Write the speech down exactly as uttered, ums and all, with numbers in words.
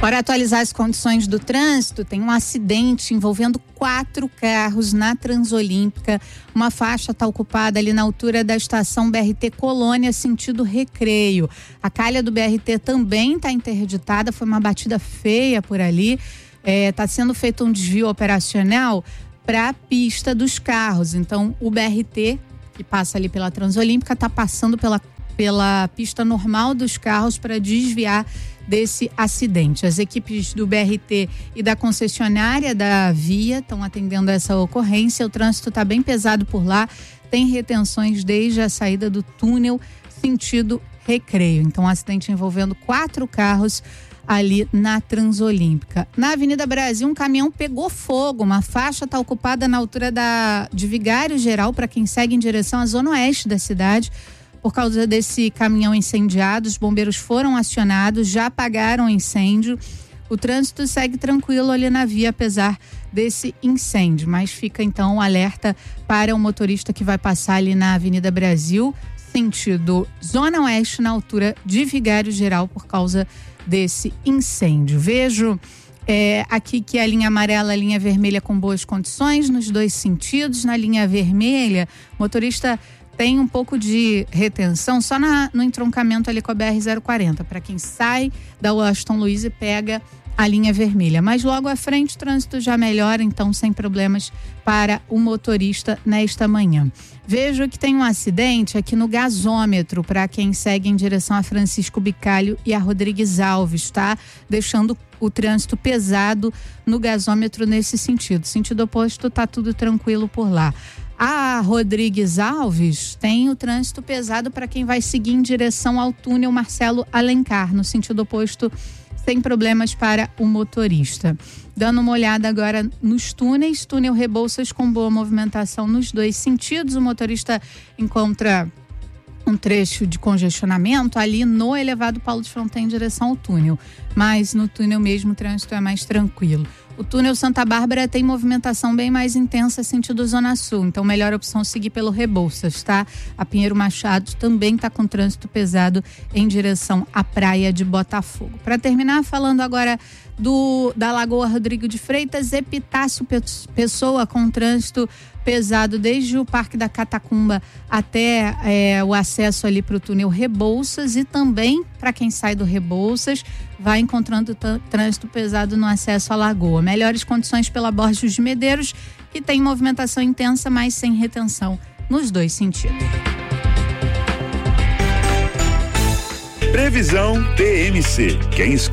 Para atualizar as condições do trânsito, tem um acidente envolvendo quatro carros na Transolímpica. Uma faixa está ocupada ali na altura da estação B R T Colônia, sentido Recreio. A calha do B R T também está interditada, foi uma batida feia por ali. Está é, sendo feito um desvio operacional para a pista dos carros. Então, o B R T, que passa ali pela Transolímpica, está passando pela, pela pista normal dos carros para desviar desse acidente. As equipes do B R T e da concessionária da Via estão atendendo essa ocorrência. O trânsito está bem pesado por lá, tem retenções desde a saída do túnel sentido Recreio. Então, um acidente envolvendo quatro carros ali na Transolímpica. Na Avenida Brasil, um caminhão pegou fogo, uma faixa está ocupada na altura da, de Vigário Geral, para quem segue em direção à zona oeste da cidade. Por causa desse caminhão incendiado, os bombeiros foram acionados, já apagaram o incêndio. O trânsito segue tranquilo ali na via, apesar desse incêndio. Mas fica então um alerta para o motorista que vai passar ali na Avenida Brasil, sentido Zona Oeste, na altura de Vigário Geral, por causa desse incêndio. Vejo é, aqui que a linha amarela, a linha vermelha com boas condições nos dois sentidos. Na linha vermelha, o motorista tem um pouco de retenção só na, no entroncamento ali com a B R zero quarenta, para quem sai da Washington Luiz e pega a linha vermelha. Mas logo à frente o trânsito já melhora, então sem problemas para o motorista nesta manhã. Vejo que tem um acidente aqui no gasômetro para quem segue em direção a Francisco Bicalho e a Rodrigues Alves, tá? Deixando o trânsito pesado no gasômetro nesse sentido. Sentido oposto, tá tudo tranquilo por lá. A Rodrigues Alves tem o trânsito pesado para quem vai seguir em direção ao túnel Marcelo Alencar, no sentido oposto, sem problemas para o motorista. Dando uma olhada agora nos túneis, túnel Rebouças com boa movimentação nos dois sentidos. O motorista encontra um trecho de congestionamento ali no elevado Paulo de Fronten em direção ao túnel, mas no túnel mesmo o trânsito é mais tranquilo. O túnel Santa Bárbara tem movimentação bem mais intensa sentido Zona Sul, então melhor opção seguir pelo Rebouças, tá? A Pinheiro Machado também está com trânsito pesado em direção à praia de Botafogo. Para terminar, falando agora do da Lagoa Rodrigo de Freitas, Epitácio Pessoa com trânsito pesado desde o Parque da Catacumba até é, o acesso ali para o túnel Rebouças, e também para quem sai do Rebouças vai encontrando t- trânsito pesado no acesso à Lagoa. Melhores condições pela Borges de Medeiros, que tem movimentação intensa, mas sem retenção nos dois sentidos. Previsão T M C. Quem escolhe